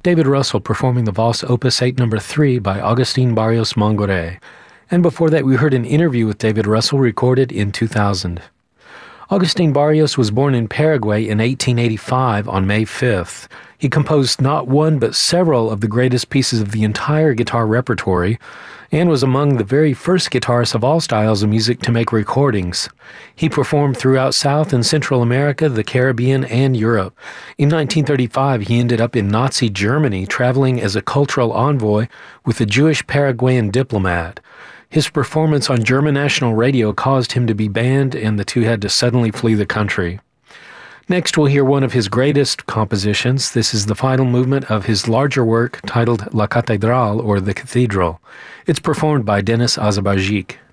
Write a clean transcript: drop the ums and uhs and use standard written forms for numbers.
David Russell performing the Valse Opus 8 No. 3 by Agustin Barrios Mangoré. And before that, we heard an interview with David Russell recorded in 2000. Agustin Barrios was born in Paraguay in 1885 on May 5th. He composed not one but several of the greatest pieces of the entire guitar repertory, and was among the very first guitarists of all styles of music to make recordings. He performed throughout South and Central America, the Caribbean, and Europe. In 1935, he ended up in Nazi Germany, traveling as a cultural envoy with a Jewish Paraguayan diplomat. His performance on German national radio caused him to be banned, and the two had to suddenly flee the country. Next, we'll hear one of his greatest compositions. This is the final movement of his larger work titled La Catedral, or The Cathedral. It's performed by Denis Azabajic.